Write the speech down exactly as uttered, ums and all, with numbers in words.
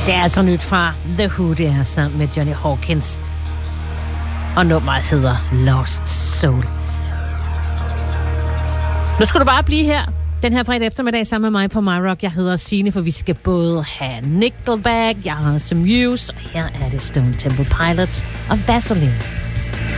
Det er altså nyt fra The Who, det er sammen med Johnny Hawkins. Og nummeret hedder Lost Soul. Nu skal du bare blive her den her fredag eftermiddag sammen med mig på My Rock. Jeg hedder Signe, for vi skal både have Nickelback, jeg har også Muse, og her er det Stone Temple Pilots og Vaseline.